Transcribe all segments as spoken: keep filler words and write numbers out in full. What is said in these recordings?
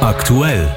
Aktuell.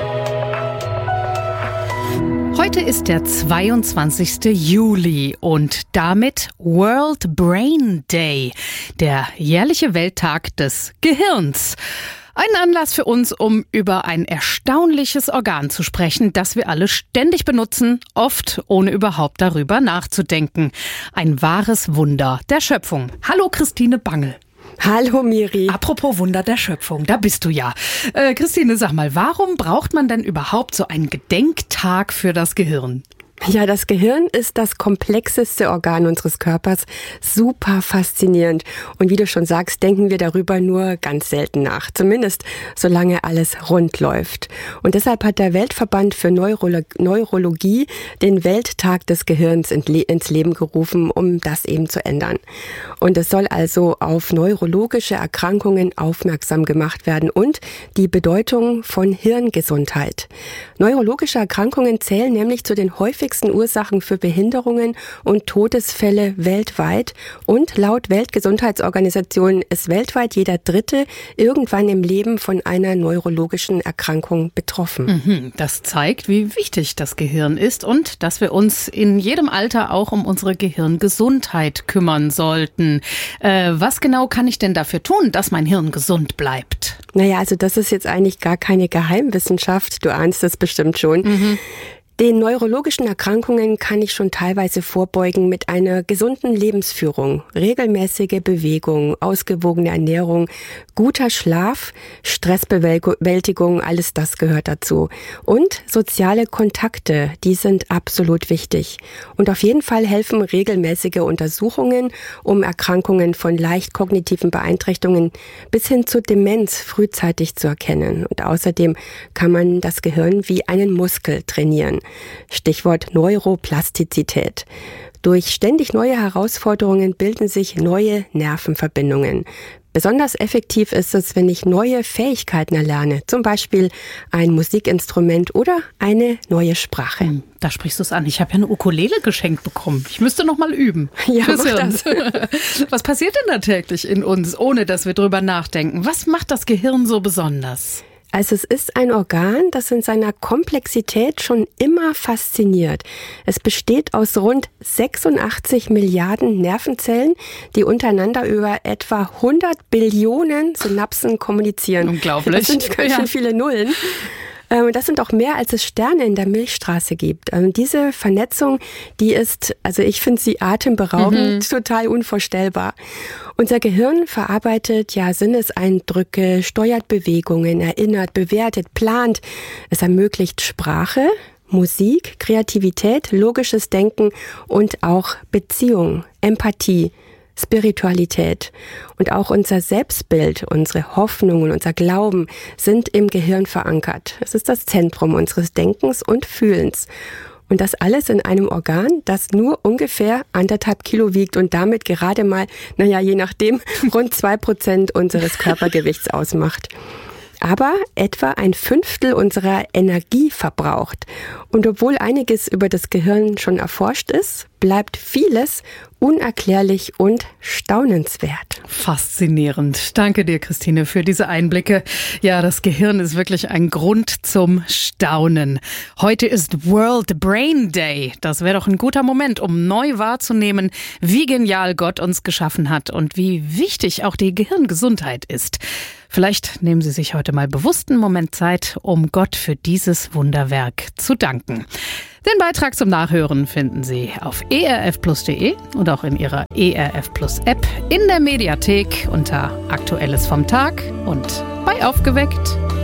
Heute ist der zweiundzwanzigste Juli und damit World Brain Day, der jährliche Welttag des Gehirns. Ein Anlass für uns, um über ein erstaunliches Organ zu sprechen, das wir alle ständig benutzen, oft ohne überhaupt darüber nachzudenken. Ein wahres Wunder der Schöpfung. Hallo Christine Bangel. Hallo Miri. Apropos Wunder der Schöpfung, da bist du ja. Äh, Christine, sag mal, warum braucht man denn überhaupt so einen Gedenktag für das Gehirn? Ja, das Gehirn ist das komplexeste Organ unseres Körpers. Super faszinierend. Und wie du schon sagst, denken wir darüber nur ganz selten nach. Zumindest solange alles rund läuft. Und deshalb hat der Weltverband für Neurolo- Neurologie den Welttag des Gehirns ins Leben gerufen, um das eben zu ändern. Und es soll also auf neurologische Erkrankungen aufmerksam gemacht werden und die Bedeutung von Hirngesundheit. Neurologische Erkrankungen zählen nämlich zu den häufigsten Ursachen für Behinderungen und Todesfälle weltweit. Und laut Weltgesundheitsorganisation ist weltweit jeder Dritte irgendwann im Leben von einer neurologischen Erkrankung betroffen. Mhm, das zeigt, wie wichtig das Gehirn ist und dass wir uns in jedem Alter auch um unsere Gehirngesundheit kümmern sollten. Äh, was genau kann ich denn dafür tun, dass mein Hirn gesund bleibt? Naja, also das ist jetzt eigentlich gar keine Geheimwissenschaft. Du ahnst das bestimmt schon. Mhm. Den neurologischen Erkrankungen kann ich schon teilweise vorbeugen mit einer gesunden Lebensführung, regelmäßige Bewegung, ausgewogene Ernährung, guter Schlaf, Stressbewältigung, alles das gehört dazu. Und soziale Kontakte, die sind absolut wichtig. Und auf jeden Fall helfen regelmäßige Untersuchungen, um Erkrankungen von leicht kognitiven Beeinträchtigungen bis hin zur Demenz frühzeitig zu erkennen. Und außerdem kann man das Gehirn wie einen Muskel trainieren. Stichwort Neuroplastizität. Durch ständig neue Herausforderungen bilden sich neue Nervenverbindungen. Besonders effektiv ist es, wenn ich neue Fähigkeiten erlerne, zum Beispiel ein Musikinstrument oder eine neue Sprache. Da sprichst du es an. Ich habe ja eine Ukulele geschenkt bekommen. Ich müsste noch mal üben. Ja, mach das. Was passiert denn da täglich in uns, ohne dass wir drüber nachdenken? Was macht das Gehirn so besonders? Also es ist ein Organ, das in seiner Komplexität schon immer fasziniert. Es besteht aus rund sechsundachtzig Milliarden Nervenzellen, die untereinander über etwa hundert Billionen Synapsen kommunizieren. Unglaublich. Das sind ganz schön viele Nullen. Und das sind auch mehr, als es Sterne in der Milchstraße gibt. Und diese Vernetzung, die ist, also ich finde sie atemberaubend, mhm. total unvorstellbar. Unser Gehirn verarbeitet ja Sinneseindrücke, steuert Bewegungen, erinnert, bewertet, plant. Es ermöglicht Sprache, Musik, Kreativität, logisches Denken und auch Beziehung, Empathie, Spiritualität. Und auch unser Selbstbild, unsere Hoffnungen, unser Glauben sind im Gehirn verankert. Es ist das Zentrum unseres Denkens und Fühlens. Und das alles in einem Organ, das nur ungefähr anderthalb Kilo wiegt und damit gerade mal, naja, je nachdem, rund zwei Prozent unseres Körpergewichts ausmacht. Aber etwa ein Fünftel unserer Energie verbraucht. Und obwohl einiges über das Gehirn schon erforscht ist, bleibt vieles unerklärlich und staunenswert. Faszinierend. Danke dir, Christine, für diese Einblicke. Ja, das Gehirn ist wirklich ein Grund zum Staunen. Heute ist World Brain Day. Das wäre doch ein guter Moment, um neu wahrzunehmen, wie genial Gott uns geschaffen hat und wie wichtig auch die Gehirngesundheit ist. Vielleicht nehmen Sie sich heute mal bewusst einen Moment Zeit, um Gott für dieses Wunderwerk zu danken. Den Beitrag zum Nachhören finden Sie auf e r f plus punkt d e und auch in Ihrer E R F Plus App, in der Mediathek unter Aktuelles vom Tag und bei Aufgeweckt.